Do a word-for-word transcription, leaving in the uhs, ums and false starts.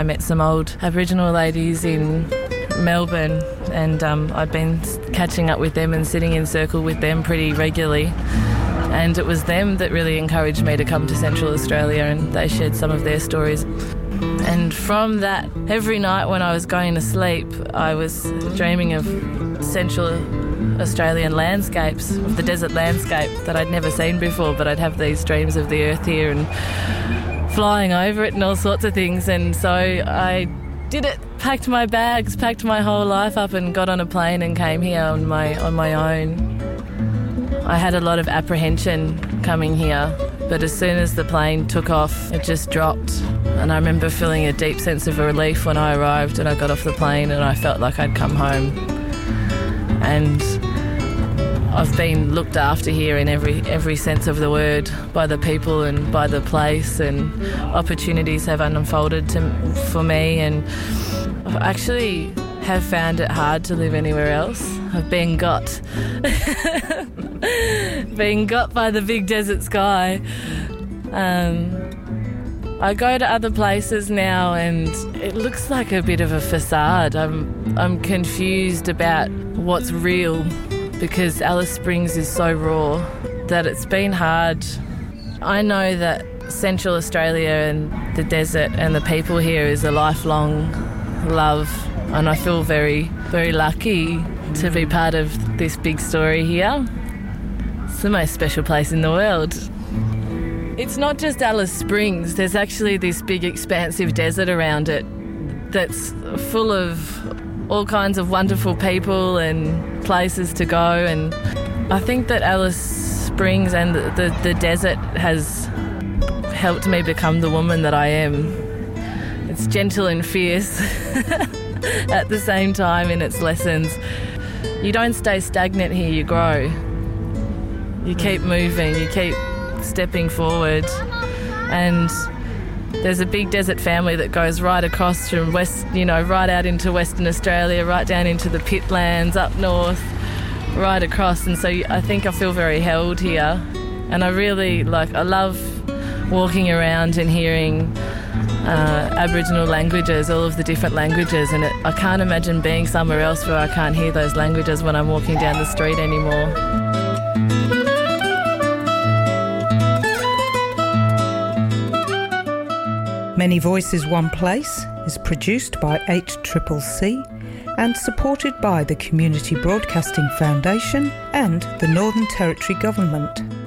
I met some old Aboriginal ladies in Melbourne, and um, I'd been catching up with them and sitting in circle with them pretty regularly. And it was them that really encouraged me to come to Central Australia, and they shared some of their stories. And from that, every night when I was going to sleep, I was dreaming of Central Australian landscapes, of the desert landscape that I'd never seen before, but I'd have these dreams of the earth here and flying over it and all sorts of things. And so I did it, packed my bags, packed my whole life up and got on a plane and came here on my on my own. I had a lot of apprehension coming here, but as soon as the plane took off, it just dropped. And I remember feeling a deep sense of relief when I arrived and I got off the plane, and I felt like I'd come home. And I've been looked after here in every every sense of the word by the people and by the place, and opportunities have unfolded to, for me, and I've actually have found it hard to live anywhere else. I've been got. Being got by the big desert sky. Um, I go to other places now and it looks like a bit of a facade. I'm I'm confused about what's real, because Alice Springs is so raw that it's been hard. I know that Central Australia and the desert and the people here is a lifelong love, and I feel very, very lucky to be part of this big story here. It's the most special place in the world. It's not just Alice Springs. There's actually this big expansive desert around it that's full of all kinds of wonderful people and places to go. And I think that Alice Springs and the, the, the desert has helped me become the woman that I am. It's gentle and fierce at the same time in its lessons. You don't stay stagnant here, you grow. You keep moving, you keep stepping forward. And there's a big desert family that goes right across from west, you know, right out into Western Australia, right down into the pitlands, up north, right across. And so I think I feel very held here. And I really, like, I love walking around and hearing uh, Aboriginal languages, all of the different languages. And it, I can't imagine being somewhere else where I can't hear those languages when I'm walking down the street anymore. Many Voices One Place is produced by H C C C and supported by the Community Broadcasting Foundation and the Northern Territory Government.